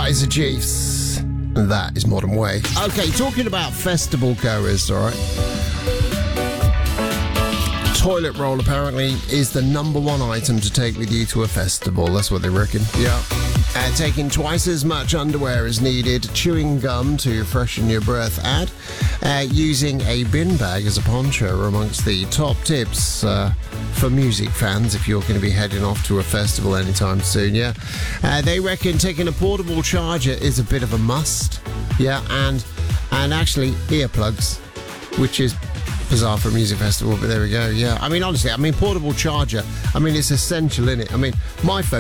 Liza Chiefs. And that is Modern Way. Okay, talking about festival goers, all right? Toilet roll apparently is the number one item to take with you to a festival. That's what they reckon. Yeah. Taking twice as much underwear as needed, chewing gum to freshen your breath, and using a bin bag as a poncho are amongst the top tips for music fans if you're going to be heading off to a festival anytime soon. Yeah, they reckon taking a portable charger is a bit of a must. Yeah, and actually earplugs, which is bizarre for a music festival, but there we go. Yeah, I mean, honestly, portable charger, it's essential, innit? My phone